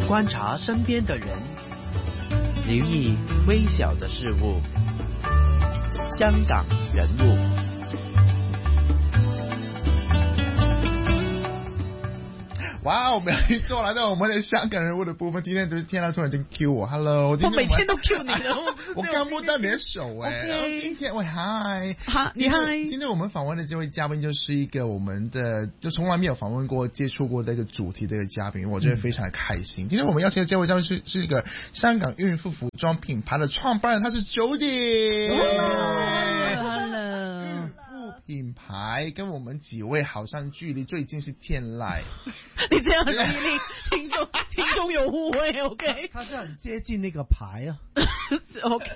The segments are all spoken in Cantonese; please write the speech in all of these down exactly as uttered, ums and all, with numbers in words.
觀察身邊的人，留意微小的事物。香港人物。 哇，我们要做来到我们的香港人物的部分。今天就是天啊，突然间 Q 我 ，Hello， 今天我每天都 Q 你了， 我看不到你的手哎、欸。 Okay. 今天喂嗨， 哈，你嗨。 今天我们访问的这位嘉宾就是一个我们的就从来没有访问过、接触过的一个主题的一个嘉宾，我觉得非常的开心。嗯、今天我们邀请的这位嘉宾是是一个香港孕妇服裝品牌的創辦人，他是 Jody。Hello。品牌跟我们几位好像距离最近是天籟。 你这样很容易令听众听众有誤會 ，OK？ 他是很接近那個牌啊 ，OK。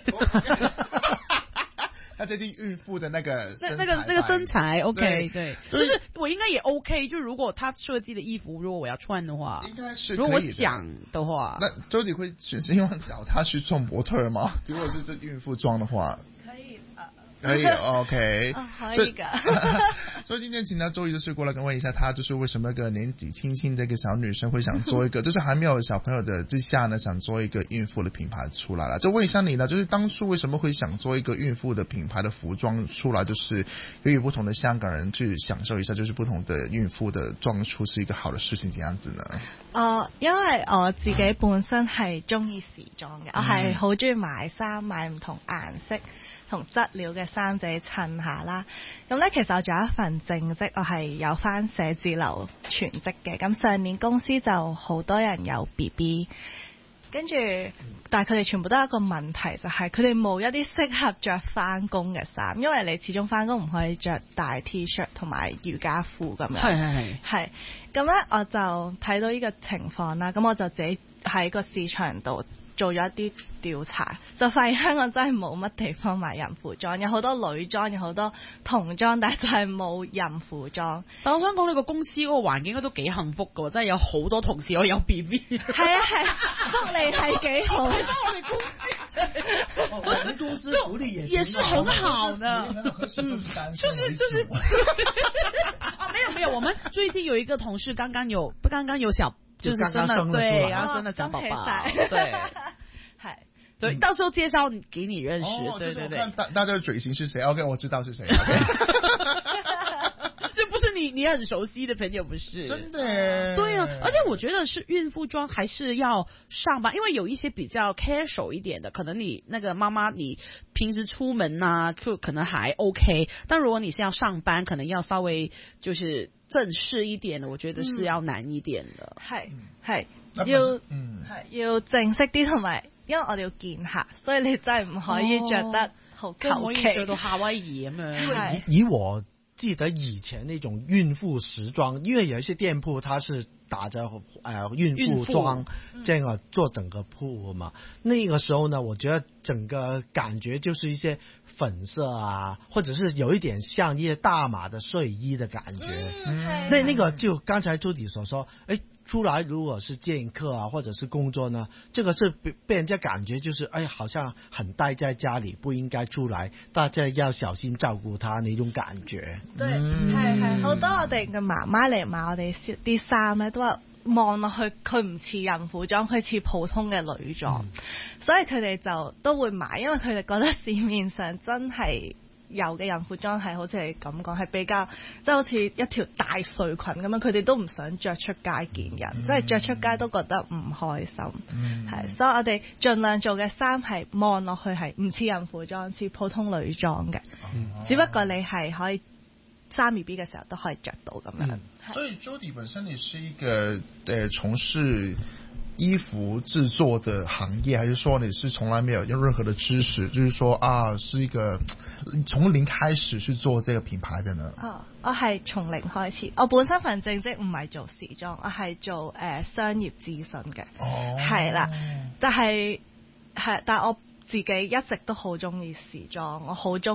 他接近孕婦的那個那那個那個身材 ，OK， 對，就是我應該也 OK。就如果他設計的衣服，如果我要穿的話， 應該是如果我想的話， 那周迪會選擇用找他去做模特嗎？如果是這孕婦裝的話。可以 ，OK， 哦，可以的。 所以今天請到周瑜就是過來跟問一下，他就是為什麼一個年紀輕輕的一個小女生會想做一個，就是還沒有小朋友的之下呢，想做一個孕婦的品牌出來了。就問一下你呢，就是當初為什麼會想做一個孕婦的品牌的服裝出來，就是給予不同的香港人去享受一下，就是不同的孕婦的裝出是一個好的事情，這樣子呢？ 哦，因為我自己本身係中意時裝嘅，我係好中意買衫，買唔同顏色同質料嘅衫仔襯下啦。咁咧，其實我仲有一份正職，我係有返寫字樓全職嘅。咁上年公司就好多人有 B B， 跟住，但係佢哋全部都有一個問題，就係佢哋冇一啲適合着返工嘅衫，因為你始終返工唔可以着大 T 恤同埋瑜伽褲咁樣。 係係係。 係。咁咧，我就睇到呢個情況啦，咁我就自己喺個市場度做咗一啲調查，就發現香港真係冇乜地方買孕婦裝，有好多女裝，有好多童裝，但係就係冇孕婦裝。 但我想講你個公司嗰個環境應該都幾幸福㗎喎，真係有好多同事我有 B B。 係啊係，福利係幾好。 睇翻我哋公司， 我們公司福利也也是很好的，嗯，就是就是啊，沒有沒有，我們最近有一個同事剛剛有剛剛有小。就是生了， 生了對，然後生了小寶寶，對，係，對，到時候介紹給你認識， 哦、 對對對。 大大家的嘴型是誰 ？OK， 我知道是誰。這不是你你很熟悉的朋友，不是？ 真的。 對啊，而且我覺得是孕婦裝還是要上班，因為有一些比較 casual 一點的，可能你那個媽媽你平時出門啊，就可能還 OK，但如果你是要上班，可能要稍微就是正式一點的，我覺得是要難一點的。 係、嗯、係要嗯係要正式啲，同埋因為我哋要見客，所以你真係唔可以着得好求其， 着到夏威夷咁樣。 因為以以我記得以前那種孕婦時裝，因為有一些店鋪它是打着呃孕婦裝這樣做整個鋪嘛，那個時候呢，我覺得整個感覺就是一些粉色啊，或者是有一點像一些大碼的睡衣的感覺。嗯、那那個就剛才朱迪所說，誒。出來如果是見客啊，或者是工作呢，這個是被被人家感覺就是，哎，好像很待在家裏，不應該出來，大家要小心照顧他那種感覺。 對，係係好多我哋嘅媽媽嚟買我哋啲衫咧，都話望落去佢唔似孕婦裝，佢似普通嘅女裝，嗯、所以佢哋就都會買，因為佢哋覺得市面上真係有嘅孕婦裝係好似你咁講，係比較即係好似一條大睡裙咁樣，佢哋都唔想着出街見人，即係着出街都覺得唔開心。係、嗯，所以我哋盡量做嘅衫係望落去係唔似孕婦裝，似普通女裝嘅、嗯，只不過你係可以生 B B 嘅時候都可以着到咁樣、嗯。 所以 Jody 本身你是一個誒從事衣服製作的行業，還是說你是從來沒有用任何的知識，就是說啊，是一個從零開始去做這個品牌的呢？ 哦，我係從零開始，我本身份正職唔係做時裝，我係做誒、呃、商業諮詢嘅，係、哦、啦，但係係但係我自己一直都好中意時裝，我好中意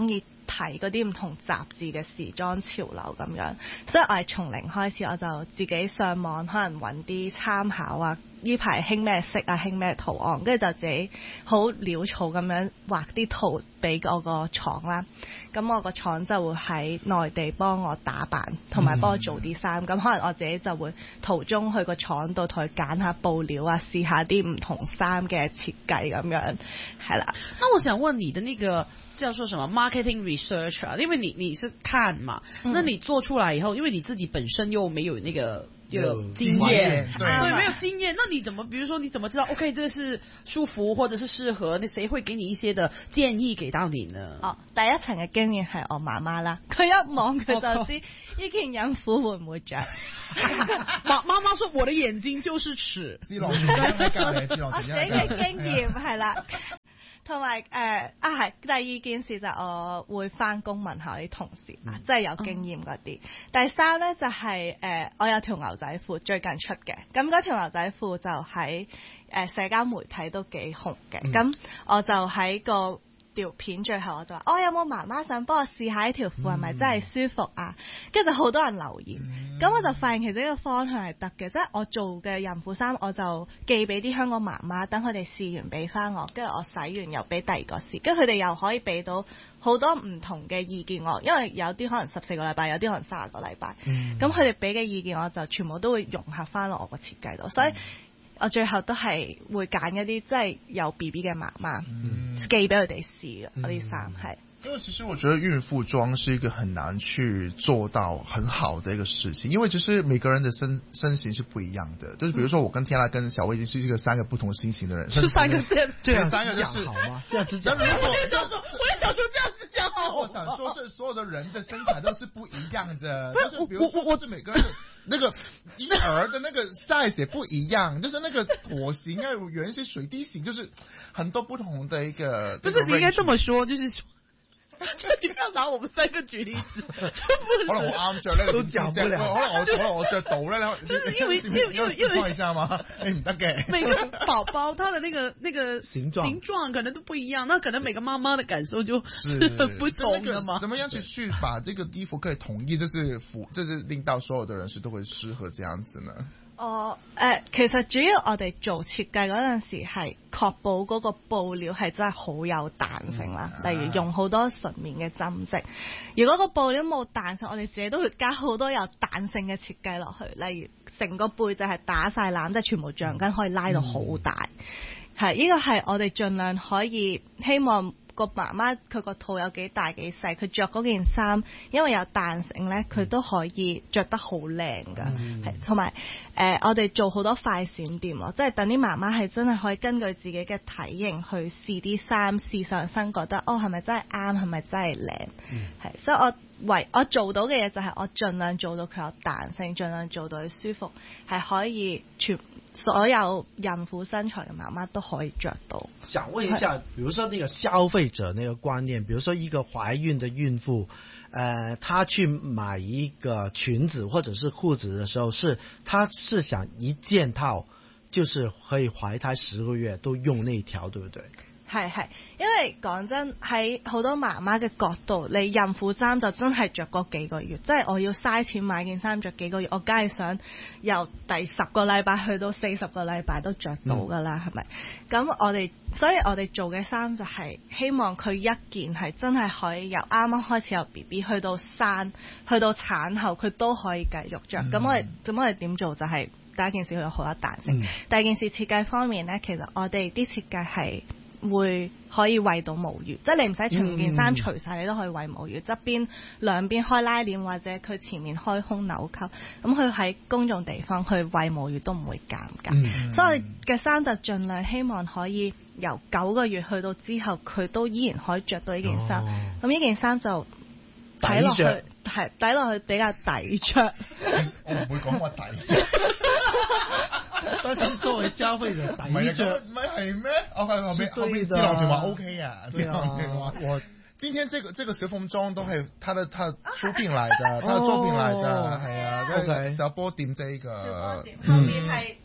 睇嗰啲唔同雜誌嘅時裝潮流咁樣，所以我係從零開始，我就自己上網可能揾啲參考啊。呢排興咩色啊，興咩圖案，跟住就自己好潦草咁樣畫啲圖俾我個廠啦。咁我個廠就會喺內地幫我打版，同埋幫我做啲衫。咁、嗯、可能我自己就會途中去個廠度同佢揀下布料啊，試下啲唔同衫嘅設計咁樣，係啦。 那我想問你的那個叫做什麼 marketing research 啊？因為你你是看嘛，嗯、那你做出來以後，因為你自己本身又沒有那個。有經驗，對，對，沒有經驗，那你怎麼，比如說你怎麼知道 ？OK， 這個是舒服或者是適合？那誰會給你一些的建議給到你呢？ 哦，第一層嘅經驗係我媽媽啦，佢一望佢就知呢件孕婦會唔會着。 媽媽媽說：我的眼睛就是尺。 知道，知道， 我自己嘅經驗係啦。同埋誒啊係，第二件事就我會翻工問下啲同事啊，即係有經驗嗰啲。第三咧就係、是、誒、呃、我有條牛仔褲最近出嘅，咁嗰條牛仔褲就喺誒、呃、社交媒體都幾紅嘅，咁、嗯、我就喺個條片最後我就話：哦，有冇媽媽想幫我試下呢條褲係咪真係舒服啊？跟住就好多人留言，咁、嗯、我就發現其實呢個方向係得嘅，即、就、係、是、我做嘅孕婦衫我就寄俾啲香港媽媽，等佢哋試完俾翻我，跟住我洗完又俾第二個試，跟住佢哋又可以俾到好多唔同嘅意見我，因為有啲可能十四個禮拜，有啲可能三十個禮拜，咁佢哋俾嘅意見我就全部都會融合翻落我個設計度，所以我最後都係會揀一啲即係有 B B 嘅媽媽、嗯、寄俾佢哋試嘅嗰啲衫係。 因為其實我覺得孕婦裝是一個很難去做到很好的一個事情，因為就是每個人的身身形是不一樣的，就是比如說我跟天娜跟小薇已經是一個三個不同心型的人， 是三個這這樣三個就是好嗎？這樣子講， 我也想說，我也想說這樣子講好。 我想說是所有的人的身材都是不一樣的， 不是就是比如說我是每個人的那個嬰兒的那個 size 也不一樣，就是那個椭形啊，有一些水滴形，就是很多不同的一個。 不是，你應該這麼說，就是。就你不要拿我們三個舉例子，就不是。 可能我啱着咧，都講不了。可能我可能我着到咧， 就是因為因為因為因為放一下嗎？誒唔得嘅。 每個寶寶他的那個那個形狀形狀可能都不一樣，那可能每個媽媽的感受就是不同的嘛。 怎麼樣去去把這個衣服可以統一，就是服，就是令到所有的人士都會適合這樣子呢？ 哦，誒、呃，其實主要我哋做設計嗰陣時係確保嗰個布料係真係好有彈性啦，嗯、例如用好多純棉嘅針織。如果個布料冇彈性，我哋自己都會加好多有彈性嘅設計落去，例如成個背就係打晒攬，即係全部橡筋可以拉到好大。係、嗯，呢、這個係我哋盡量可以希望。個媽媽佢個肚有幾大幾細，佢着嗰件衫，因為有彈性咧，佢都可以着得好靚噶，係同埋誒，我哋做好多快閃店咯，即係等啲媽媽係真係可以根據自己嘅體型去試啲衫，試上身覺得哦係咪真係啱，係咪真係靚，係、嗯，所以我為我做到嘅嘢就係我盡量做到佢有彈性，盡量做到佢舒服，係可以全。所有孕婦身材嘅媽媽都可以着到。 想問一下，比如說那個消費者那個觀念，比如說一個懷孕的孕婦，呃，她去買一個裙子或者是褲子的時候，是她是想一件套，就是可以懷胎十個月都用那一條，對不對？ 係係，因為講真喺好多媽媽嘅角度，你孕婦衫就真係着嗰幾個月，即係我要嘥錢買件衫着幾個月，我梗係想由第十個禮拜去到四十個禮拜都着到㗎啦，係咪？咁我哋，所以我哋做嘅衫就係希望佢一件係真係可以由啱啱開始由 B B 去到生，去到產後佢都可以繼續着。咁、嗯、我哋咁我哋點做就係、是、第一件事佢有好多彈性，嗯、第二件事設計方面咧，其實我哋啲設計係。會可以餵到母乳，即係你唔使全件衫除晒，你都可以餵母乳。側邊兩邊開拉鏈或者佢前面開胸紐扣，咁佢喺公眾地方去餵母乳都唔會尷尬。嗯、所以我哋嘅衫就盡量希望可以由九個月去到之後，佢都依然可以着到呢件衫。咁呢、哦、件衫就睇落去係睇落去比較抵着。 我唔會講話抵着。 但是作為消費者，抵着唔係係咩？我係後面後面志朗平話 OK 啊，志朗平話我今天這個這個小鳳裝都係他的他出品來的，他的作品來的，係啊，OK 小波點這個， 後面係打晒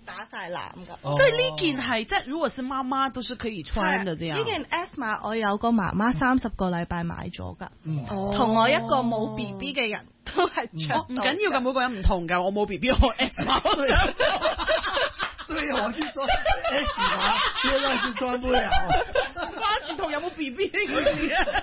大攬㗎。 即係呢件係即係如果是媽媽都是可以穿的這樣。 呢件 S 碼我有個媽媽三十個禮拜買咗㗎，同、 嗯、 我一個冇 B B 嘅人都係着。 唔緊要㗎，每個人唔同㗎，我冇 B B 我 S 碼我着。 對，我就說 S 碼現在是穿不了。 關唔同有冇 B B 呢件事啊？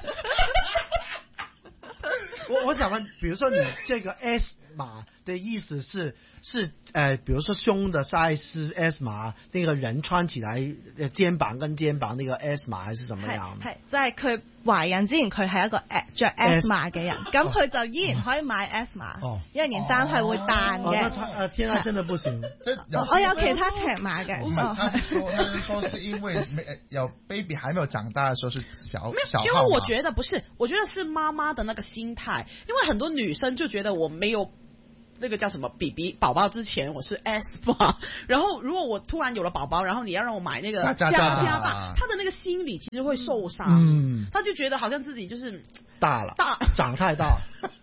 我我想問，比如說你這個 S 碼的意思是是呃，比如說胸的 size S 碼，那個人穿起來肩膀跟肩膀那個 S 碼還是什麼樣？ 係即係佢懷孕之前佢係一個着 S 碼嘅人，咁佢就依然可以買 S 碼，哦、因為件衫係會彈嘅。 哦，那天啊，真的不行。 我有其他尺碼嘅。 唔係，他是說，他是說，是因為有 baby 還沒有長大的時候是小小號。 因為我覺得不是，我覺得是媽媽的那個心態，因為很多女生就覺得我沒有。那個叫什麼 B B 寶寶之前我是 S 碼，然後如果我突然有了寶寶，然後你要讓我買那個加加大，他的那個心理其實會受傷，嗯，他就覺得好像自己就是大了， 大長太大。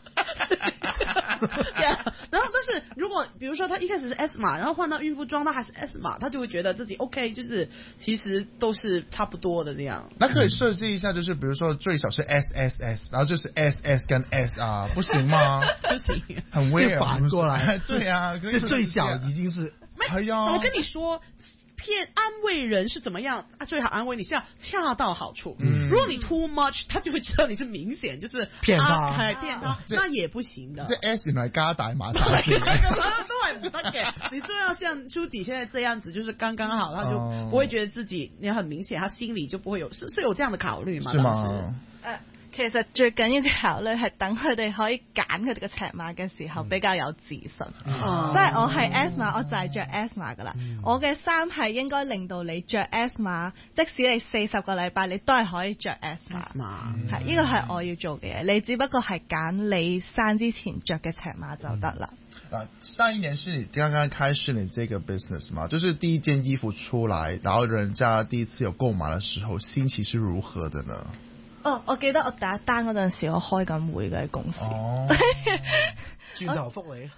yeah, 然後但是如果比如說他一開始是 S 碼，然後換到孕婦裝他還是 S 碼，他就會覺得自己 OK， 就是其實都是差不多的這樣。 那可以設計一下，就是比如說最少是 S S S， 然後就是 S S 跟 S 啊，不行嗎？ 不行， 很 weird， 反過來。 對啊， 這最小已經是。 哎呀， 我跟你說。騙安慰人是怎麼樣啊？最好安慰你是要恰到好處。嗯，如果你 too much，他就會知道你是明顯就是騙他， 係騙他，那也不行的。 這 S 原來加大馬上去， 都係唔得嘅。你就要像朱迪現在這樣子，就是剛剛好，他就不會覺得自己你很明顯，他心裡就不會有是是有這樣的考慮嗎？ 是嗎？ 呃其實最緊要嘅考慮係等佢哋可以揀佢哋嘅尺碼嘅時候比較有自信。嗯、即係我係 S 碼，我就係着 S 碼噶啦。嗯、我嘅衫係應該令到你着 S 碼，即使你四十個禮拜你都係可以着 S 碼。係呢、嗯、個係我要做嘅嘢，你只不過係揀你生之前着嘅尺碼就得啦。 啊，上一年是你剛剛開始你這個 business 嘛？就是第一件衣服出來，然後人家第一次有購買的時候，心情是如何的呢？ 哦，我記得我第一單嗰陣時，我開緊會嘅公司。哦， 轉頭覆你。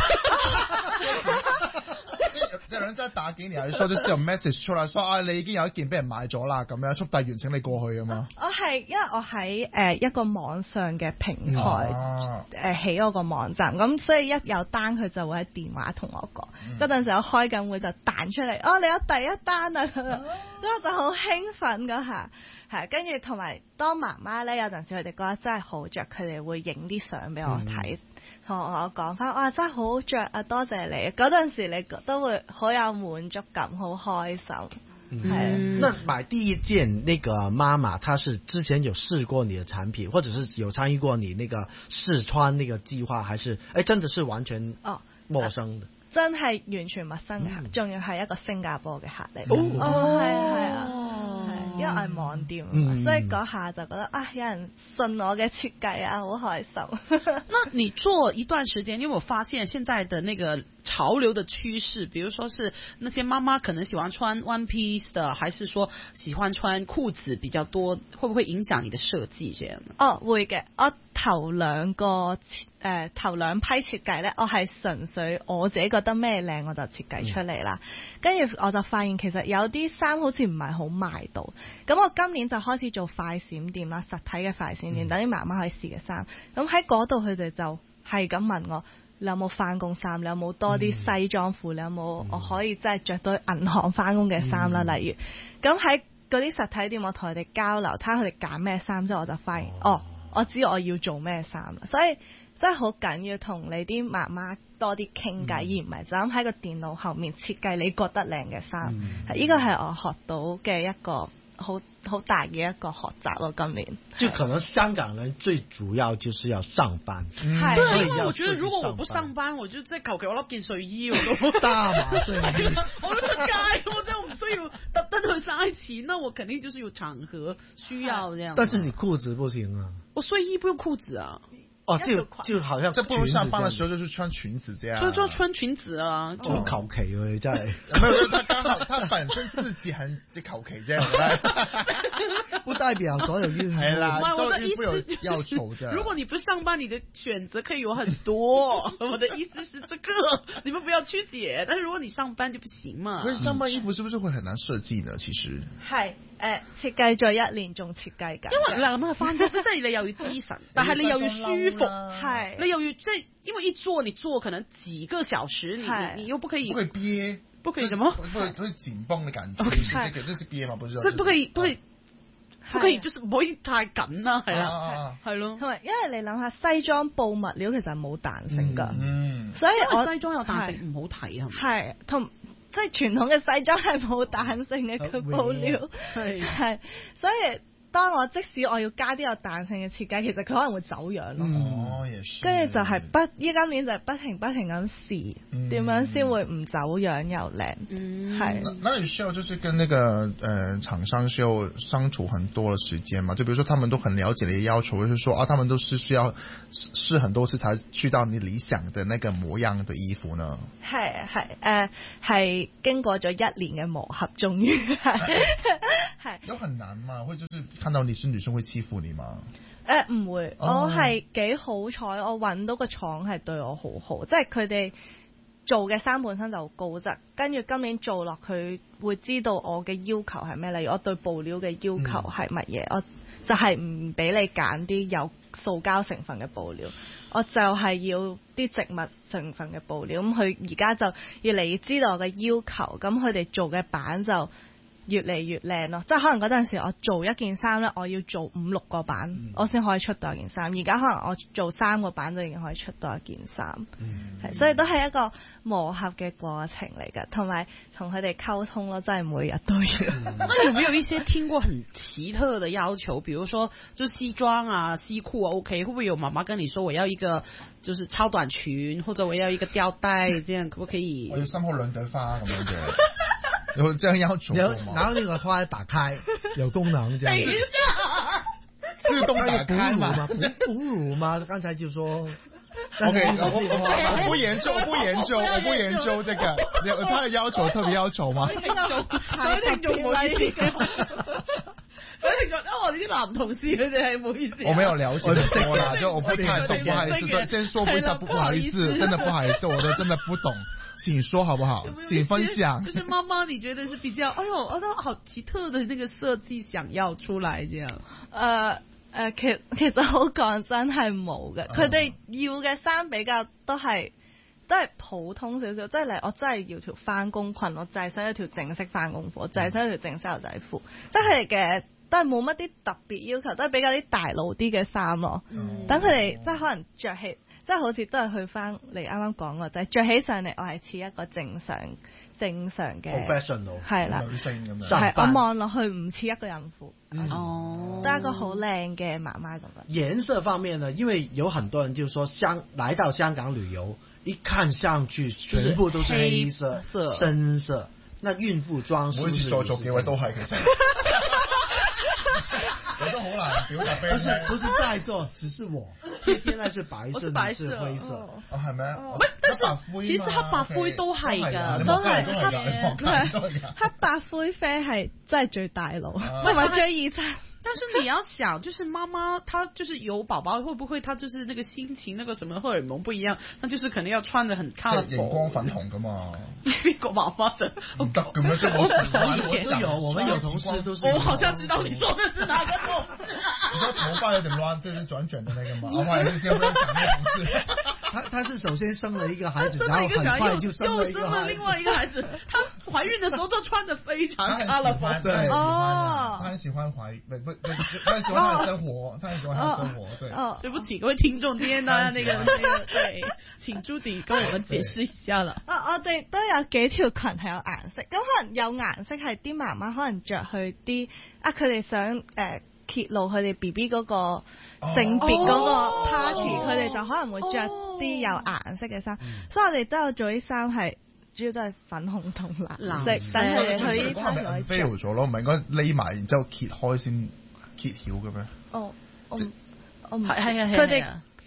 有人真係打給你，還是說就是有 message 出來，說啊你已經有一件俾人買咗啦，咁樣速遞員請你過去啊嘛？ 我係因為我喺誒、呃、一個網上嘅平台誒、啊呃、起我個網站，咁所以一有單佢就會喺電話同我講。嗰陣、嗯、時我開緊會就彈出嚟，哦你有第一單啊，咁、嗯、我就好興奮嗰下。係，跟住同埋當媽媽咧，有陣時佢哋覺得真係好着，佢哋會影啲相俾我睇，同、嗯、我講翻，哇真係好着啊，多謝你！嗰陣時你都會好有滿足感，好開心。係、 嗯，那買第一件那個媽媽，她是之前有試過你的產品，或者是有參與過你那個試穿那個計劃，還是誒真的是完全哦陌生的？哦、 真係完全陌生嘅客，仲、嗯、要係一個新加坡嘅客嚟。 哦， 哦，係啊，係啊。因為我係網店，嗯、所以嗰下就覺得啊，有人信我嘅設計啊，好開心。 那你做一段時間，因為我發現現在的那個潮流的趨勢，比如說是那些媽媽可能喜歡穿 one piece 的，還是說喜歡穿褲子比較多，會不會影響你的設計這樣？ 哦，會嘅。我頭兩個誒、呃、頭兩批設計咧，我係純粹我自己覺得咩靚我就設計出嚟啦。跟住、嗯、我就發現其實有啲衫好似唔係好賣到，咁我今年就開始做快閃店啦，實體嘅快閃店，等啲、嗯、媽媽可以試嘅衫。咁喺嗰度佢哋就係咁問我，你有冇返工衫？你有冇多啲西裝褲？你有冇我可以真係着到銀行返工嘅衫啦？例如，咁喺嗰啲實體店，我同佢哋交流，睇下佢哋揀咩衫之後，我就發現哦。我知我要做咩衫啦，所以真係好緊要同你啲媽媽多啲傾偈，嗯、而唔係就咁喺個電腦後面設計你覺得靚嘅衫。呢個係我學到嘅一個好好大嘅一個學習咯。今年就可能香港人最主要就是要上班， 嗯、對，所以因為我覺得如果我不上班，我就即係求其我笠件睡衣我都大碼睡衣， 我都出街，我真係唔需要特登去嘥錢啦。我肯定就是有場合需要這樣。 但是你褲子不行啊。 我睡衣不用褲子啊。 哦，就就好像在不如上班的時候就是穿裙子這樣， 所以就穿裙子啊， 好求其喎，你真係。 沒有，他剛好他本身自己很就求其這樣， 不代表所有孕婦。 係啦， 我的意思有要求的。 如果你不上班，你的選擇可以有很多。我的意思是這個，你們不要曲解。但是如果你上班就不行嘛。 可是上班衣服是不是會很難設計呢？其實係誒設計咗一年，仲設計緊。 因為嗱咁啊，翻工即係你又要精神，但係你又要舒服， 係你又要即係，因為一做你做可能幾個小時，你你又不可以不可以憋， 不可以什麼？ 不可以會緊繃的感覺。 係， 這個這是憋嘛？不是？ 即係不可以，不可以，不可以，就是唔可以太緊啦，係啊， 係咯。 同埋，因為你諗下西裝布物料其實係冇彈性㗎， 嗯， 所以我西裝有彈性唔好睇啊。 係同。即係傳統嘅西裝係冇彈性嘅佢布料，係係，所以當我即使我要加啲有彈性嘅設計，其實佢可能會走樣咯。 哦，也是。 跟住就係不依今年就係不停不停咁試，點樣先會唔走樣又靚？嗯，係。 那你需要就是跟那個呃廠商需要相處很多的時間嘛？就比如說他們都很了解你的要求，就是說啊，他們都是需要試很多次才去到你理想的那個模樣的衣服呢？ 係係誒係經過咗一年嘅磨合，終於係係。 有很難嘛？會就是看到你是女生會欺負你嗎？ 誒唔會， 哦、 我係幾好彩，我揾到個廠係對我好好，即係佢哋做嘅衫本身就好高質，跟住今年做落佢會知道我嘅要求係咩，例如我對布料嘅要求係乜嘢，嗯、我就係唔俾你揀啲有塑膠成分嘅布料，我就係要啲植物成分嘅布料，咁佢而家就越嚟越知道我嘅要求，咁佢哋做嘅版就越嚟越靚咯，即係可能嗰陣時我做一件衫咧，我要做五六個版，嗯、我先可以出到一件衫。而家可能我做三個版就已經可以出到一件衫，係、嗯，所以都係一個磨合嘅過程嚟㗎，同埋同佢哋溝通咯，真係每日都要。 那有沒有一些聽過很奇特的要求？比如說，就西裝啊、西褲 OK，會不會有媽媽跟你說我要一個就是超短裙，或者我要一個吊帶，這樣可不可以？ 我要心口兩朵花咁樣嘅。有這樣要求嗎？ 然後那個花打開有功能，這樣。等一下，自動打開嘛？ 哺乳嗎？剛才就說。 O K，我我我不研究，我不研究，我不研究這個。有他的要求特別要求嗎？ 所以聽眾唔好意思。所以聽眾，因為我哋啲男同事佢哋係唔好意思。 我沒有了解咁多啦，就我不太懂，不好意思，先說一下，不不好意思，真的不好意思，我都真的不懂。請說好不好？請分享。 就是媽媽，你覺得是比較，哎呦，我都好奇特的那個設計想要出來這樣。 誒誒，其其實好講真係冇嘅，佢哋要嘅衫比較都係都係普通少少，即係嚟我真係要條返工裙，我就係想一條正式返工褲，就係想一條正式牛仔褲，即係嘅。都係冇乜啲特別要求，都係比較啲大路啲嘅衫咯。等佢哋即係可能着起，即係好似都係去翻你啱啱講過，就係着起上嚟，我係似一個正常正常嘅 professional 係啦， 女性咁樣。 係我望落去唔似一個孕婦，哦、 嗯， 都係一個好靚嘅媽媽咁樣。 顏色方面呢，因為有很多人就說香來到香港旅遊，一看上去全部都是黑色、 色深色，那孕婦裝是不是？ 每次在座幾位都係其實。我都好難表達俾你。不是不是在座，只是我。天天呢是白色， 白色、 是灰色。 哦，係咪？ 唔係，但是其實黑白灰都係㗎， 都係黑黑白灰啡係真係最大路，同埋最易襯。 但是你要想，就是媽媽她就是有寶寶，會不會她就是那個心情那個什麼荷爾蒙不一樣，那就是可能要穿得很 colourful。熒光粉紅㗎嘛？ 邊個媽媽整？ 唔得咁樣，即係我我都有，我們有同事都是。 我好像知道你說的是哪個同事。 你知道頭髮有點亂，就是轉捲的那個嗎？我還是先不要講那個同事。 他他是首先生了一個孩子， 然後很快就生了又生了另外一個孩子。她懷孕的時候就穿得非常 colourful。 對哦，她很喜歡懷，不不不，她很喜歡她的生活，她很喜歡她的生活。對， 哦，對不起各位聽眾，今天呢那個那個對，請朱迪跟我們解釋一下啦。 啊，我哋都有幾條裙係有顏色，咁可能有顏色係啲媽媽可能着去啲啊，佢哋想誒。呃揭露佢哋 B B 嗰個性別嗰個 party，佢哋就可能會着啲有顏色嘅衫，哦、所以我哋都有做啲衫係主要都係粉紅同藍色，但係佢呢 part 內 fail 咗咯，唔係應該匿埋然之後揭開先揭曉嘅咩？ 哦，我我唔係係係佢哋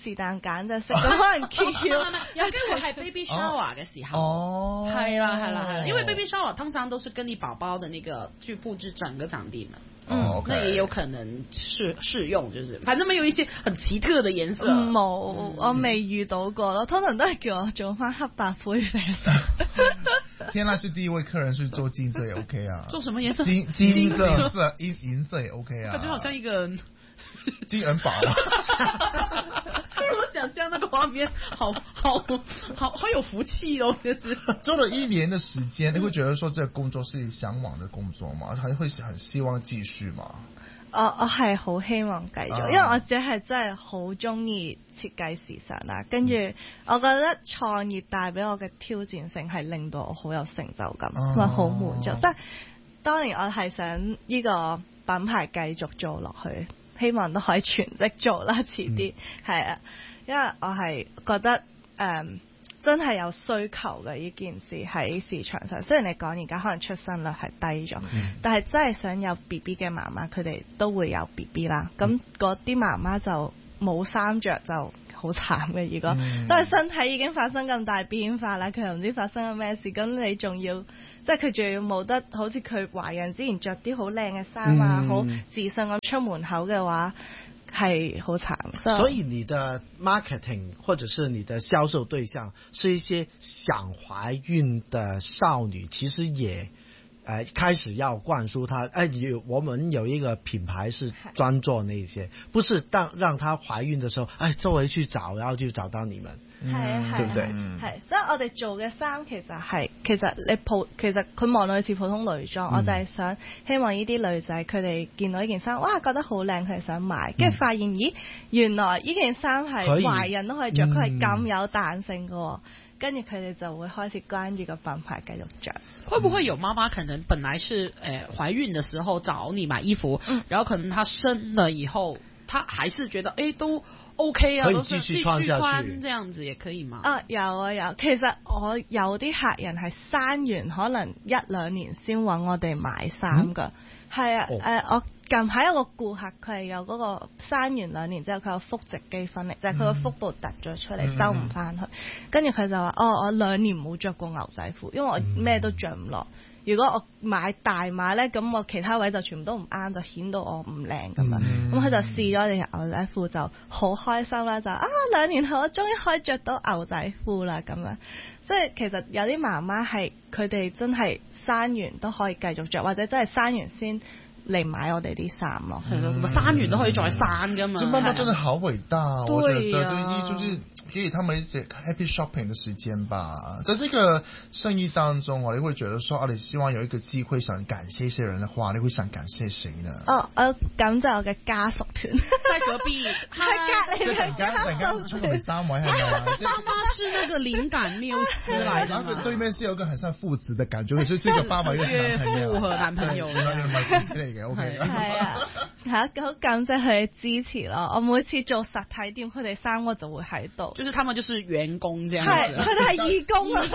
是但揀就食，咁可能揭曉有機會係 baby shower 嘅時候。 哦， 係啦係啦係啦，因為 baby shower 通常都是跟你寶寶的那個去佈置整個場地嘛。 嗯， 那也有可能適適用，就是反正沒有一些很奇特的顏色。 冇、嗯，我未遇到過咯，通常都係叫我做翻黑白灰啡色。 天籟是第一位客人是做金色也 OK 啊。 做什麼顏色？ 金金色色銀銀色也 OK 啊。 感覺好像一個金元寶。 突然我想象那個畫面，好好好好有福氣哦，就是做了一年的時間，你會覺得說這個工作是你向往的工作嗎？還會很希望繼續嗎？ 我我係好希望繼續，因為我自己係真係好中意設計時尚啦。跟住我覺得創業帶俾我嘅挑戰性係令到我好有成就感，同埋好滿足。即係當年我係想呢個品牌繼續做落去，希望都可以全職做啦，遲啲係啊，因為我係覺得誒。嗯真係有需求嘅呢件事喺市場上，雖然你講而家可能出生率係低咗，嗯、但係真係想有 B B 嘅媽媽，佢哋都會有 B B 啦。咁嗰啲媽媽就冇衫着就好慘嘅，如果都係身體已經發生咁大變化啦，佢又唔知發生咗咩事，咁你仲要即係佢仲要冇得好似佢懷孕之前着啲好靚嘅衫啊，好、嗯、自信咁出門口嘅話。係好慘， 所以你的 marketing 或者是你的銷售對象是一些想懷孕的少女，其實也呃開始要灌輸她，哎，有我們有一個品牌是專做那些，不是當讓她懷孕的時候，哎，周圍去找，然後就找到你們。 係啊， 對唔對？ 係，所以我哋做嘅衫其實係，其實你普，其實佢望落去似普通女裝，嗯、我就係想希望呢啲女仔佢哋見到呢件衫，哇，覺得好靚，佢哋想買，跟住發現，嗯、咦，原來呢件衫係懷孕都可以着，佢係咁有彈性嘅，跟住佢哋就會開始關注個品牌繼續着。 會不會有媽媽可能本來是誒懷孕的時候找你買衣服，嗯、然後可能她生了以後，她還是覺得誒都。O K 啊， 可以繼續穿下去， 這樣子也可以嗎？ 啊，有啊有，其實我有啲客人係生完可能一兩年先揾我哋買衫噶，係、嗯、啊，誒、哦呃，我近排有個顧客佢係有嗰個生完兩年之後佢有腹直肌分離，就係佢個腹部突咗出嚟、嗯、收唔翻去，跟住佢就話：哦，我兩年冇着過牛仔褲，因為我咩都着唔落。如果我買大碼咧，咁我其他位就全部都唔啱，就顯到我唔靚咁樣。咁佢、嗯、就試咗你條牛仔褲，就好開心啦，就啊兩年後我終於可以着到牛仔褲啦咁樣。即係其實有啲媽媽係佢哋真係生完都可以繼續着，或者真係生完先嚟買我哋啲衫咯。 係咯，生完都可以再生噶嘛。 這媽媽真的好偉大， 啊、 我覺得這一就是給予他們一些 happy shopping 的時間吧。在這個生意當中，我哋會覺得說，啊，你希望有一個機會想感謝一些人的話，你會想感謝誰呢？ 哦，我感謝我嘅家屬團， 在隔壁，喺隔離。 就突然間突然間出嚟三位係咪？ 媽媽是那個靈感繆斯來的， 然後對面是有個很像父子的感覺，可是這個爸爸又是男朋友， 和男朋友， 係 OK。 係啊，係啊，好感謝佢嘅支持咯。我每次做實體店，佢哋三個就會喺度。 就是他們就是員工這樣子， 係佢哋係義工啊。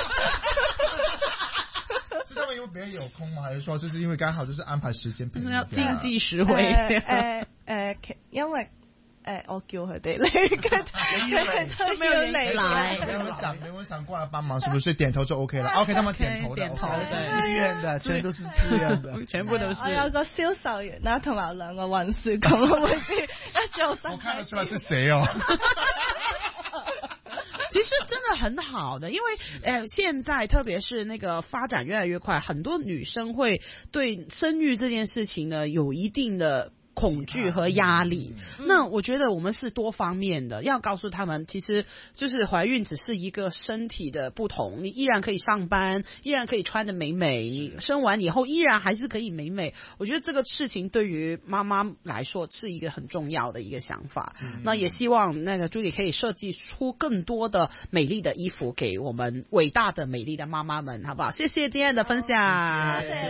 是他們因為別人有空嗎？還是說就是因為剛好就是安排時間？ 就是要經濟實惠。 誒誒，因為。誒，我叫佢哋嚟，佢佢都要嚟來。 沒有想，沒有想過來幫忙，是不是？點頭就 OK 了。OK，他們點頭的， 點頭的， 自願的，全都是自願的， 全部都是。 我有個銷售員啦，同埋兩個運輸工，我每次一做生意。 我看得出來是誰哦。 其實真的很好的，因為呃，現在特別是那個發展越來越快，很多女生會對生育這件事情呢有一定的恐懼和壓力，嗯、那我覺得我們是多方面的，要告訴他們，其實就是懷孕只是一個身體的不同，你依然可以上班，依然可以穿得美美，你生完以後依然還是可以美美。我覺得這個事情對於媽媽來說是一個很重要的一個想法。嗯、那也希望那個朱莉可以設計出更多的美麗的衣服給我們偉大的美麗的媽媽們，好不好？謝謝今天的分享。謝謝。